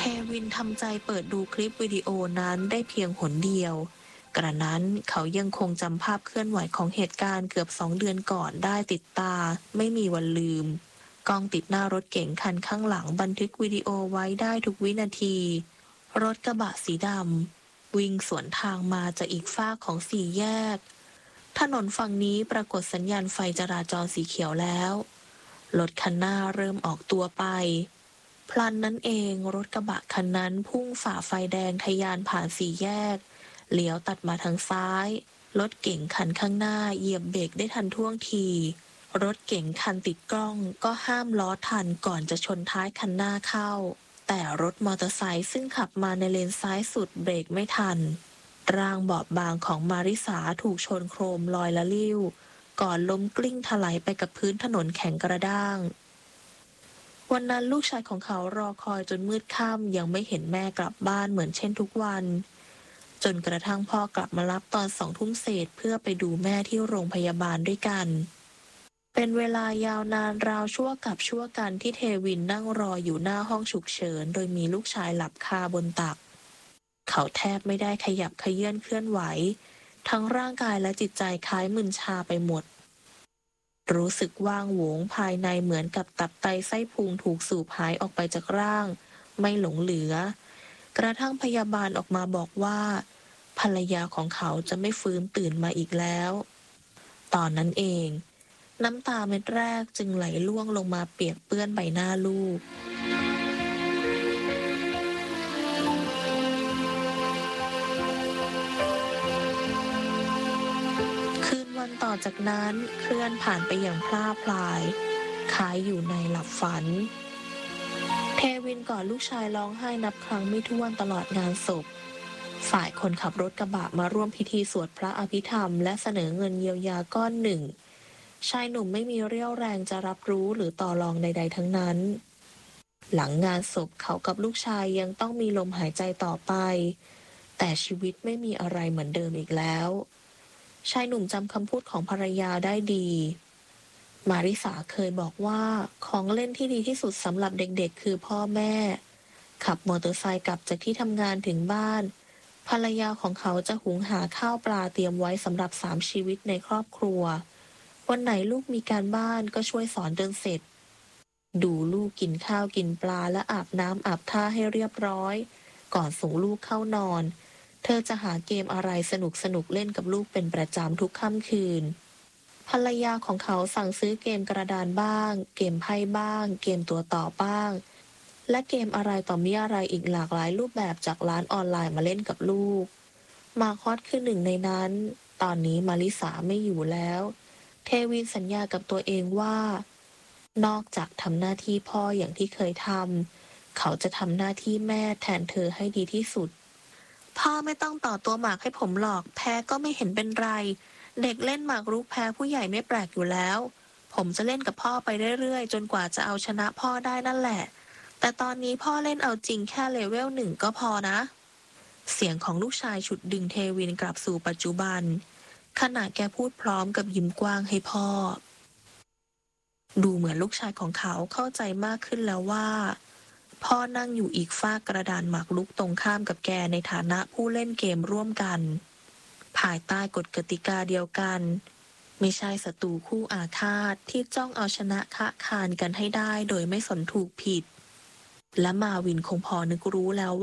วินทำใจเปิดดูคลิปวิดีโอนั้นได้เพียงหนเดียวกระนั้นเขายังคงจำภาพเคลื่อนไหวของเหตุการณ์เกือบ2 เดือนก่อนได้ติดตาไม่มีวันลืมกล้องติดหน้ารถเก๋งคันข้างหลังบันทึกวิดีโอไว้ได้ทุกวินาทีรถกระบะสีดำวิ่งสวนทางมาจากอีกฟากของสี่แยกถนนฝั่งนี้ปรากฏสัญญาณไฟจราจรสีเขียวแล้วรถคันหน้าเริ่มออกตัวไปพลันนั้นเองรถกระบะคันนั้นพุ่งฝ่าไฟแดงทะยานผ่านสี่แยกเลี้ยวตัดมาทางซ้ายรถเก๋งคันข้างหน้าเหยียบเบรกได้ทันท่วงทีรถเก๋งคันติดกล้องก็ห้ามล้อทันก่อนจะชนท้ายคันหน้าเข้าแต่รถมอเตอร์ไซค์ซึ่งขับมาในเลนซ้ายสุดเบรกไม่ทันร่างบอบบางของมาริสาถูกชนโครมลอยละลิ้วก่อนล้มกลิ้งถลายไปกับพื้นถนนแข็งกระด้างวันนั้นลูกชายของเขารอคอยจนมืดค่ำยังไม่เห็นแม่กลับบ้านเหมือนเช่นทุกวันจนกระทั่งพ่อกลับมารับตอน2 ทุ่มเศษเพื่อไปดูแม่ที่โรงพยาบาลด้วยกันเป็นเวลายาวนานราวชั่วกับชั่วกันที่เทวินนั่งรออยู่หน้าห้องฉุกเฉินโดยมีลูกชายหลับคาบนตักเขาแทบไม่ได้ขยับเขยื้อนเคลื่อนไหวทั้งร่างกายและจิตใจคล้ายมึนชาไปหมดรู้สึกว่างโหวงภายในเหมือนกับตับไตไส้พุงถูกสูบหายออกไปจากร่างไม่หลงเหลือกระทั่งพยาบาลออกมาบอกว่าภรรยาของเขาจะไม่ฟื้นตื่นมาอีกแล้วตอนนั้นเองน้ำตาเม็ดแรกจึงไหลล่วงลงมาเปียกเปื้อนใบหน้าลูกคืนวันต่อจากนั้นเคลื่อนผ่านไปอย่างพล่าพลายคล้ายอยู่ในหลับฝันเทวินกอดลูกชายร้องไห้นับครั้งไม่ถ้วนตลอดงานศพฝ่ายคนขับรถกระบะมาร่วมพิธีสวดพระอภิธรรมและเสนอเงินเยียวยาก้อนหนึ่งชายหนุ่มไม่มีเรี่ยวแรงจะรับรู้หรือต่อรองใดๆทั้งนั้นหลังงานศพเขากับลูกชายยังต้องมีลมหายใจต่อไปแต่ชีวิตไม่มีอะไรเหมือนเดิมอีกแล้วชายหนุ่มจำคำพูดของภรรยาได้ดีมาริสาเคยบอกว่าของเล่นที่ดีที่สุดสำหรับเด็กๆคือพ่อแม่ขับมอเตอร์ไซค์กลับจากที่ทำงานถึงบ้านภรรยาของเขาจะหุงหาข้าวปลาเตรียมไว้สำหรับ3 ชีวิตในครอบครัววันไหนลูกมีการบ้านก็ช่วยสอนจนเสร็จดูลูกกินข้าวกินปลาและอาบน้ำอาบท่าให้เรียบร้อยก่อนส่งลูกเข้านอนเธอจะหาเกมอะไรสนุกๆเล่นกับลูกเป็นประจำทุกค่ำคืนภรรยาของเขาสั่งซื้อเกมกระดานบ้างเกมไพ่บ้างเกมตัวต่อบ้างและเกมอะไรต่อมีอะไรอีกหลากหลายรูปแบบจากร้านออนไลน์มาเล่นกับลูกมาคอสคือหนึ่งในนั้นตอนนี้มาริสาไม่อยู่แล้วเทวินสัญญากับตัวเองว่านอกจากทำหน้าที่พ่ออย่างที่เคยทำเขาจะทำหน้าที่แม่แทนเธอให้ดีที่สุดพ่อไม่ต้องต่อตัวหมากให้ผมหรอกแพ้ก็ไม่เห็นเป็นไรเด็กเล่นหมากรุกแพ้ผู้ใหญ่ไม่แปลกอยู่แล้วผมจะเล่นกับพ่อไปเรื่อยๆจนกว่าจะเอาชนะพ่อได้นั่นแหละแต่ตอนนี้พ่อเล่นเอาจริงแค่เลเวล1ก็พอนะเสียงของลูกชายฉุดดึงเทวินกลับสู่ปัจจุบันขณะแกพูดพร้อมกับยิ้มกว้างให้พ่อดูเหมือนลูกชายของเขาเข้าใจมากขึ้นแล้วว่าพ่อนั่งอยู่อีกฝากกระดานหมากรุกตรงข้ามกับแกในฐานะผู้เล่นเกมร่วมกันภายใต้กฎกติกาเดียวกันไม่ใช่ศัตรูคู่อาฆาตที่จ้องเอาชนะคะคานกันให้ได้โดยไม่สนถูกผิดและมาวินคงพอนึกรู้แล้ว